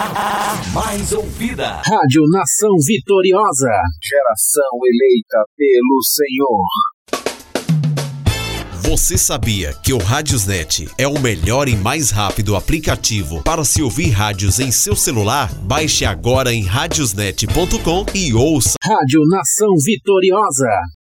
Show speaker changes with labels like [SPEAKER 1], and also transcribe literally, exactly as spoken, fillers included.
[SPEAKER 1] Mais ouvida.
[SPEAKER 2] Rádio Nação Vitoriosa.
[SPEAKER 3] Geração eleita pelo Senhor.
[SPEAKER 1] Você sabia que o Radiosnet é o melhor e mais rápido aplicativo para se ouvir rádios em seu celular? Baixe agora em radiosnet ponto com e ouça.
[SPEAKER 2] Rádio Nação Vitoriosa.